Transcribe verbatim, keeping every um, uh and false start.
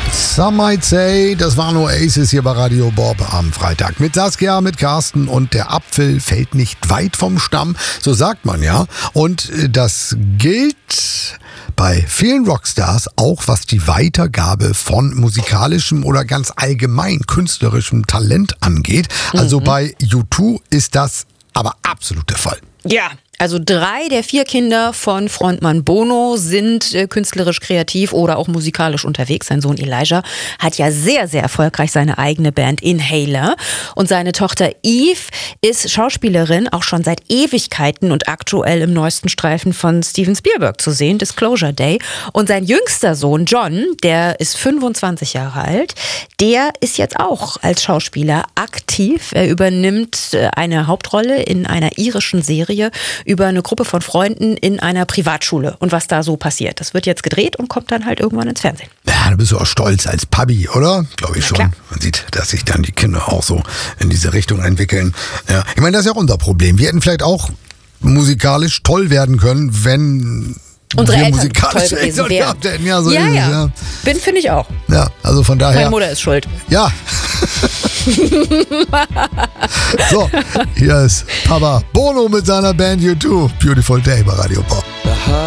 Some might say, das waren Oasis hier bei Radio Bob am Freitag. Mit Saskia, mit Carsten und der Apfel fällt nicht weit vom Stamm, so sagt man ja. Und das gilt bei vielen Rockstars auch, was die Weitergabe von musikalischem oder ganz allgemein künstlerischem Talent angeht. Also mhm. bei U zwei ist das aber absolut der Fall. Ja. Also drei der vier Kinder von Frontmann Bono sind äh, künstlerisch kreativ oder auch musikalisch unterwegs. Sein Sohn Elijah hat ja sehr, sehr erfolgreich seine eigene Band Inhaler. Und seine Tochter Eve ist Schauspielerin, auch schon seit Ewigkeiten und aktuell im neuesten Streifen von Steven Spielberg zu sehen, Disclosure Day. Und sein jüngster Sohn John, der ist fünfundzwanzig Jahre alt, der ist jetzt auch als Schauspieler aktiv. Er übernimmt äh, eine Hauptrolle in einer irischen Serie über eine Gruppe von Freunden in einer Privatschule und was da so passiert. Das wird jetzt gedreht und kommt dann halt irgendwann ins Fernsehen. Ja, da bist du auch stolz als Papi, oder? Glaube ich Na schon. klar. Man sieht, dass sich dann die Kinder auch so in diese Richtung entwickeln. Ja. Ich meine, das ist ja auch unser Problem. Wir hätten vielleicht auch musikalisch toll werden können, wenn unsere wir Eltern musikalisch toll gewesen wären. hätten. Ja, so ja, ist ja. es, ja. Bin, finde ich auch. Ja, also von daher. Meine Mutter ist schuld. Ja. So, hier ist Papa Bono mit seiner Band U zwei. Beautiful Day bei Radio Pop.